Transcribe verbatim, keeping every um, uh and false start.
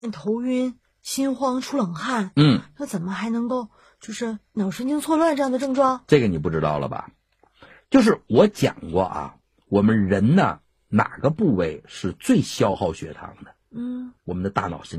头晕、心慌、出冷汗， 嗯， 那怎么还能够就是脑神经错乱这样的症状？ 这个你不知道了吧？就是我讲过啊，我们人呢哪个部位是最消耗血糖的？ 嗯， 我们的大脑神